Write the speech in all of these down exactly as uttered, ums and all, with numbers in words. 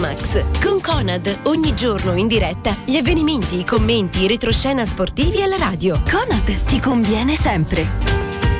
Max con Conad, ogni giorno in diretta gli avvenimenti, i commenti, i retroscena sportivi alla radio. Conad ti conviene sempre.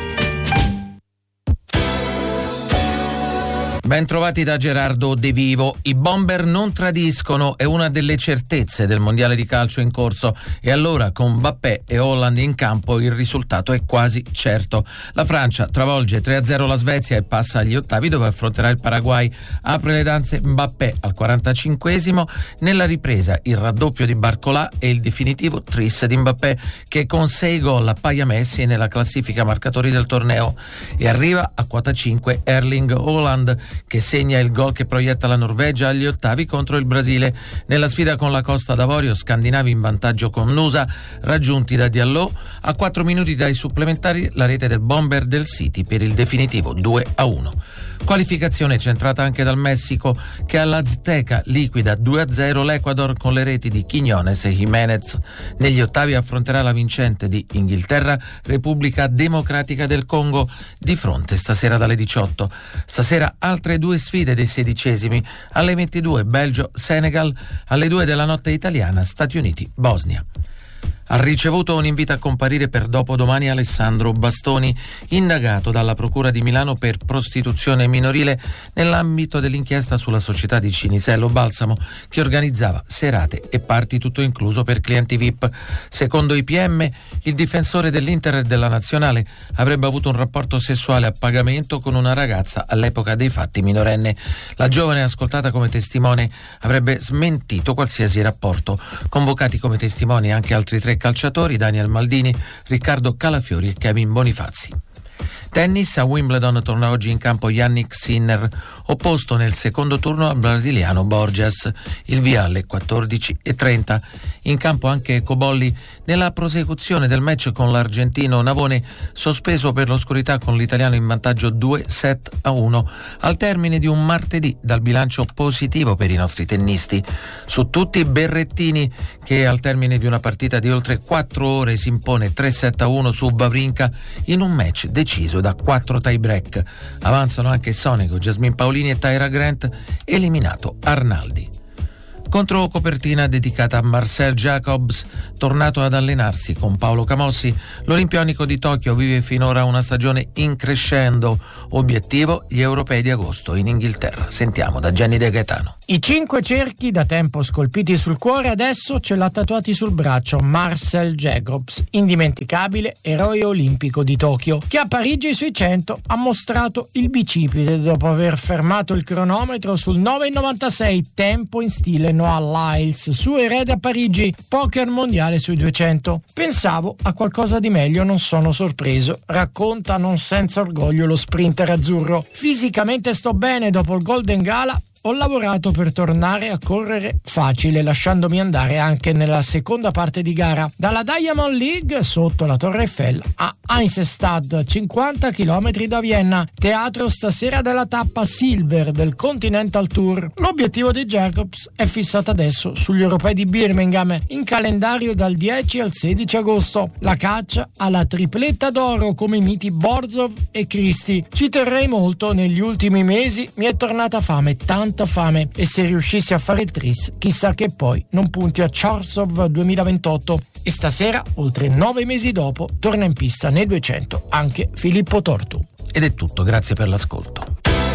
Ben trovati da Gerardo De Vivo. I bomber non tradiscono, è una delle certezze del mondiale di calcio in corso, e allora con Mbappé e Haaland in campo il risultato è quasi certo. La Francia travolge tre a zero la Svezia e passa agli ottavi, dove affronterà il Paraguay. Apre le danze Mbappé al quarantacinquesimo, nella ripresa il raddoppio di Barcola e il definitivo tris di Mbappé, che con sei gol appaia Messi nella classifica marcatori del torneo, e arriva a quota cinque Erling Haaland, che segna il gol che proietta la Norvegia agli ottavi contro il Brasile. Nella sfida con la Costa d'Avorio, scandinavi in vantaggio con Nusa, raggiunti da Diallo. A quattro minuti dai supplementari la rete del bomber del City per il definitivo due a uno. Qualificazione centrata anche dal Messico, che all'Azteca liquida due a zero l'Ecuador con le reti di Quiñones e Jiménez. Negli ottavi affronterà la vincente di Inghilterra, Repubblica Democratica del Congo, di fronte stasera dalle diciotto. Stasera altre due sfide dei sedicesimi, alle ventidue Belgio-Senegal, alle due della notte italiana Stati Uniti-Bosnia. Ha ricevuto un invito a comparire per dopodomani Alessandro Bastoni, indagato dalla Procura di Milano per prostituzione minorile nell'ambito dell'inchiesta sulla società di Cinisello Balsamo, che organizzava serate e party tutto incluso per clienti V I P. Secondo i P M, il difensore dell'Inter e della Nazionale avrebbe avuto un rapporto sessuale a pagamento con una ragazza all'epoca dei fatti minorenne. La giovane, ascoltata come testimone, avrebbe smentito qualsiasi rapporto. Convocati come testimoni anche altri tre calciatori: Daniel Maldini, Riccardo Calafiori e Kevin Bonifazzi. Tennis, a Wimbledon torna oggi in campo Yannick Sinner, opposto nel secondo turno al brasiliano Borges. Il via alle quattordici e trenta. In campo anche Cobolli nella prosecuzione del match con l'argentino Navone, sospeso per l'oscurità con l'italiano in vantaggio due set a uno, al termine di un martedì dal bilancio positivo per i nostri tennisti. Su tutti Berrettini, che al termine di una partita di oltre quattro ore si impone tre set a uno su Wawrinka in un match deciso da quattro tie break. Avanzano anche Sonego, Jasmine Paolini e Tyra Grant, eliminato Arnaldi. Contro copertina dedicata a Marcel Jacobs, tornato ad allenarsi con Paolo Camossi, l'olimpionico di Tokyo vive finora una stagione in crescendo. Obiettivo gli europei di agosto in Inghilterra. Sentiamo da Gianni De Gaetano. I cinque cerchi da tempo scolpiti sul cuore adesso ce l'ha tatuati sul braccio Marcel Jacobs, indimenticabile eroe olimpico di Tokyo, che a Parigi sui cento ha mostrato il bicipite dopo aver fermato il cronometro sul nove virgola novantasei, tempo in stile Noah Lyles, suo erede a Parigi, poker mondiale sui duecento. Pensavo a qualcosa di meglio, non sono sorpreso, racconta non senza orgoglio lo sprinter azzurro. Fisicamente sto bene, dopo il Golden Gala ho lavorato per tornare a correre facile, lasciandomi andare anche nella seconda parte di gara. Dalla Diamond League sotto la Torre Eiffel a Eisenstadt, cinquanta chilometri da Vienna, teatro stasera della tappa Silver del Continental Tour. L'obiettivo di Jacobs è fissato adesso sugli europei di Birmingham, in calendario dal dieci al sedici agosto. La caccia alla tripletta d'oro come i miti Borzov e Christie. Ci terrei molto, negli ultimi mesi mi è tornata fame, tanta fame, e se riuscissi a fare il tris, chissà che poi non punti a Chorsov duemilaventotto. E stasera, oltre nove mesi dopo, torna in pista nei duecento anche Filippo Tortu. Ed è tutto, grazie per l'ascolto.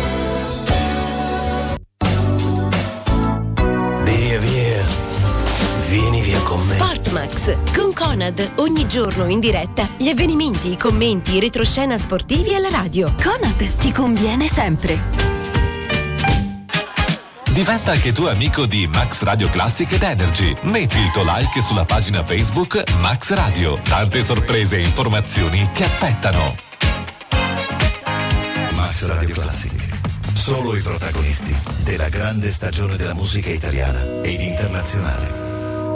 Via via, vieni via con me. Sportmax con Conad, ogni giorno in diretta gli avvenimenti, i commenti, i retroscena sportivi alla radio. Conad ti conviene sempre. Diventa anche tu amico di Max Radio Classic ed Energy. Metti il tuo like sulla pagina Facebook Max Radio. Tante sorprese e informazioni ti aspettano. Max Radio Classic. Solo i protagonisti della grande stagione della musica italiana ed internazionale.